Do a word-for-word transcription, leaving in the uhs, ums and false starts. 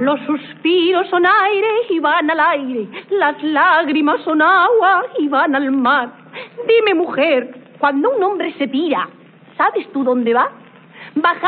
Los suspiros son aire y van al aire, las lágrimas son agua y van al mar. Dime, mujer, cuando un hombre se tira, ¿sabes tú dónde va? Baja